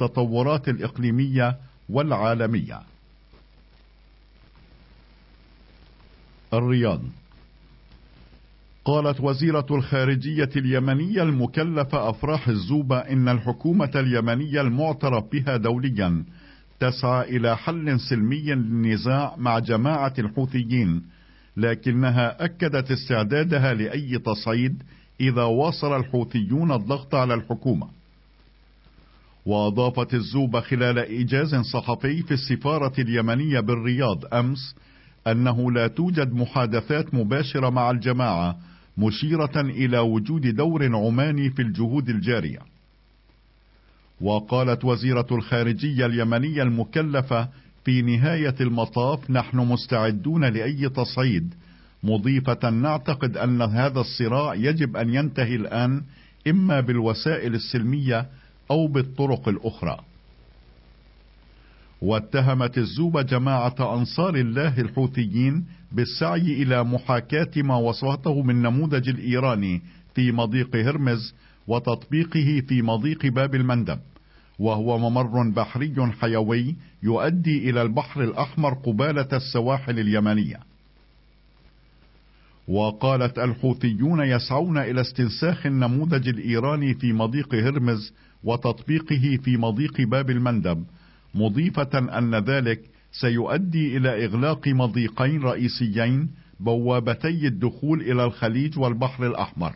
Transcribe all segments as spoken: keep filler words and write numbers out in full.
التطورات الإقليمية والعالمية. الرياض. قالت وزيرة الخارجية اليمنية المكلفة أفراح الزوبة إن الحكومة اليمنية المعترف بها دوليا تسعى إلى حل سلمي للنزاع مع جماعة الحوثيين، لكنها أكدت استعدادها لأي تصعيد إذا واصل الحوثيون الضغط على الحكومة. وأضافت الزوبة خلال إيجاز صحفي في السفارة اليمنية بالرياض أمس أنه لا توجد محادثات مباشرة مع الجماعة، مشيرة إلى وجود دور عماني في الجهود الجارية. وقالت وزيرة الخارجية اليمنية المكلفة في نهاية المطاف نحن مستعدون لأي تصعيد، مضيفة نعتقد أن هذا الصراع يجب أن ينتهي الآن إما بالوسائل السلمية أو بالطرق الأخرى. واتهمت الزوبة جماعة أنصار الله الحوثيين بالسعي إلى محاكاة ما وصفته من نموذج الإيراني في مضيق هرمز وتطبيقه في مضيق باب المندب، وهو ممر بحري حيوي يؤدي إلى البحر الأحمر قبالة السواحل اليمنية. وقالت الحوثيون يسعون إلى استنساخ النموذج الإيراني في مضيق هرمز وتطبيقه في مضيق باب المندب، مضيفة أن ذلك سيؤدي إلى إغلاق مضيقين رئيسيين بوابتي الدخول إلى الخليج والبحر الأحمر.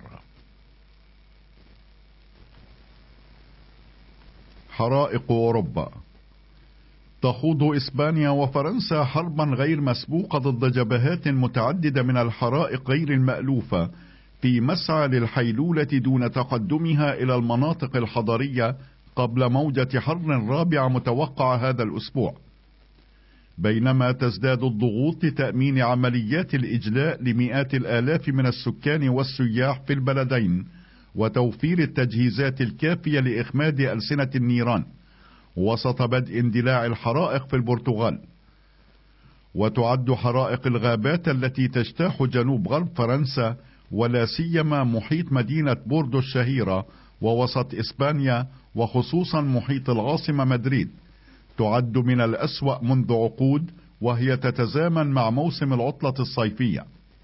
حرائق أوروبا. تخوض إسبانيا وفرنسا حربا غير مسبوقة ضد جبهات متعددة من الحرائق غير المألوفة في مسعى للحيلولة دون تقدمها إلى المناطق الحضرية قبل موجة حر رابعة متوقعة هذا الأسبوع، بينما تزداد الضغوط لتأمين عمليات الإجلاء لمئات الآلاف من السكان والسياح في البلدين وتوفير التجهيزات الكافية لإخماد ألسنة النيران وسط بدء اندلاع الحرائق في البرتغال. وتعد حرائق الغابات التي تجتاح جنوب غرب فرنسا ولا سيما محيط مدينة بوردو الشهيرة ووسط إسبانيا وخصوصا محيط العاصمة مدريد تعد من الأسوأ منذ عقود، وهي تتزامن مع موسم العطلة الصيفية.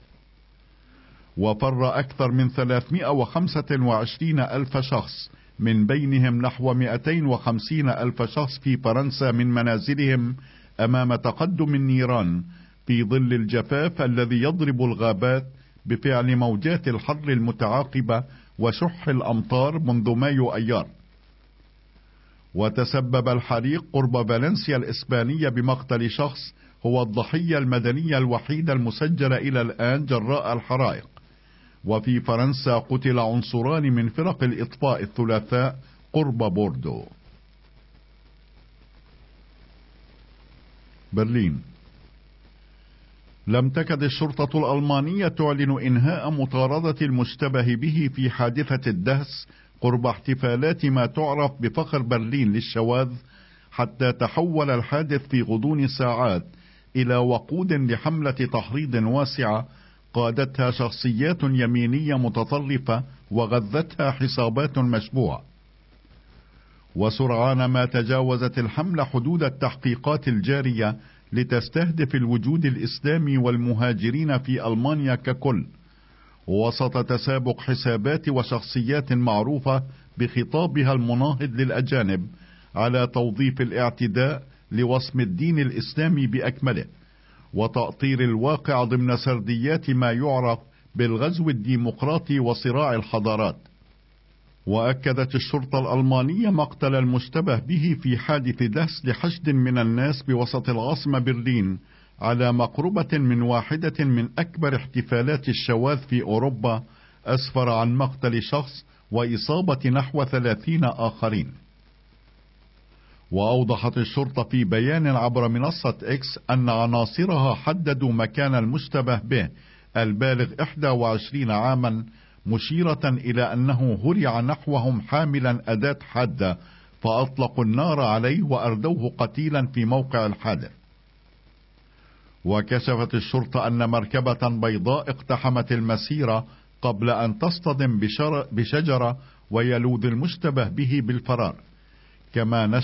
وفر أكثر من ثلاثمائة وخمسة وعشرين ألف شخص، من بينهم نحو مئتين وخمسين ألف شخص في فرنسا، من منازلهم أمام تقدم النيران في ظل الجفاف الذي يضرب الغابات بفعل موجات الحر المتعاقبة وشح الأمطار منذ مايو أيار. وتسبب الحريق قرب فالنسيا الإسبانية بمقتل شخص هو الضحية المدنية الوحيدة المسجلة إلى الآن جراء الحرائق. وفي فرنسا قتل عنصران من فرق الإطفاء الثلاثاء قرب بوردو. برلين. لم تكد الشرطة الألمانية تعلن إنهاء مطاردة المشتبه به في حادثة الدهس قرب احتفالات ما تعرف بفخر برلين للشواذ، حتى تحول الحادث في غضون ساعات إلى وقود لحملة تحريض واسعة قادتها شخصيات يمينية متطرفة وغذتها حسابات مشبوهة. وسرعان ما تجاوزت الحملة حدود التحقيقات الجارية لتستهدف الوجود الإسلامي والمهاجرين في ألمانيا ككل، وسط تسابق حسابات وشخصيات معروفة بخطابها المناهض للأجانب على توظيف الاعتداء لوصم الدين الإسلامي بأكمله وتأطير الواقع ضمن سرديات ما يعرف بالغزو الديمقراطي وصراع الحضارات. وأكدت الشرطة الألمانية مقتل المشتبه به في حادث دهس لحشد من الناس بوسط العاصمة برلين على مقربة من واحدة من أكبر احتفالات الشواذ في أوروبا، أسفر عن مقتل شخص وإصابة نحو ثلاثين آخرين. وأوضحت الشرطة في بيان عبر منصة إكس أن عناصرها حددوا مكان المشتبه به البالغ إحدى وعشرين عاما، مشيرة إلى أنه هرع نحوهم حاملا أداة حادة فأطلقوا النار عليه وأردوه قتيلا في موقع الحادث. وكشفت الشرطة أن مركبة بيضاء اقتحمت المسيرة قبل أن تصطدم بشجرة ويلوذ المشتبه به بالفرار. كما